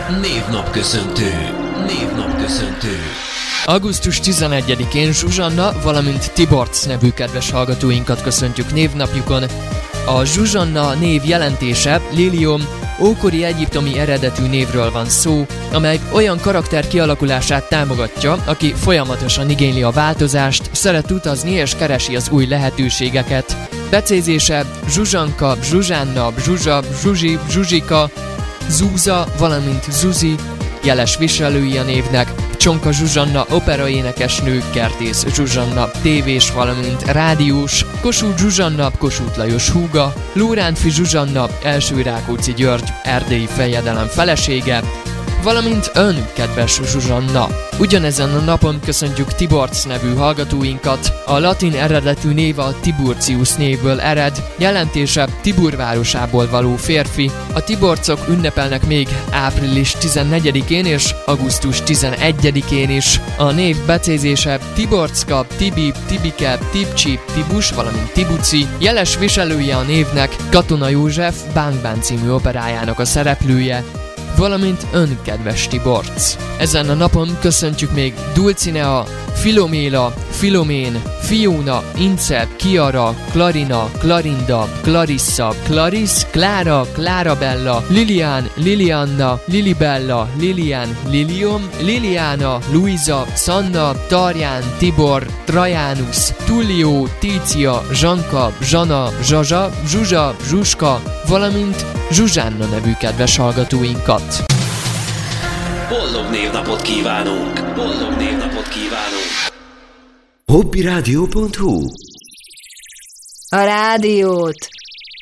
Névnapköszöntő. Augusztus 11-én Zsuzsanna, valamint Tiborcs nevű kedves hallgatóinkat köszöntjük névnapjukon. A Zsuzsanna név jelentése Lilium, ókori egyiptomi eredetű névről van szó, amely olyan karakter kialakulását támogatja, aki folyamatosan igényli a változást, szeret utazni és keresi az új lehetőségeket. Becézése Zsuzsanka, Zsuzsánna, Zsuzsa, Zsuzsi, Zsuzsika, Zúza, valamint Zuzi, jeles viselői a névnek, Csonka Zsuzsanna operaénekesnő, Kertész Zsuzsanna tévés, valamint rádiós, Kossuth Zsuzsanna, Kossuth Lajos húga, Lórántfi Zsuzsanna, első Rákóczi György erdélyi fejedelem felesége, valamint ön, kedves Zsuzsanna. Ugyanezen a napon köszöntjük Tiborcs nevű hallgatóinkat. A latin eredetű név a Tiburcius névből ered, jelentése Tibur városából való férfi. A Tiborcok ünnepelnek még április 14-én és augusztus 11-én is. A név becézése Tiborcka, Tibi, Tibike, Tibcsi, Tibus, valamint Tibuci. Jeles viselője a névnek Katona József Bánk Bán című operájának a szereplője, valamint ön, kedves Tiborcs. Ezen a napon köszöntjük még Dulcinea, Filoméla, Filomén, Fiona, Ince, Kiara, Clarina, Clarinda, Clarissa, Clarice, Klára, Klárabella, Lilian, Lilianna, Lilibella, Lilian, Lilium, Liliana, Luisa, Sanna, Tarján, Tibor, Trajanus, Tullio, Tícia, Zsanka, Zsana, Zsazsa, Zsuzsa, Zsuska, valamint Zsuzsánna nevű kedves hallgatóinkat. Boldog névnapot kívánunk! Hobbyradio.hu. A rádiót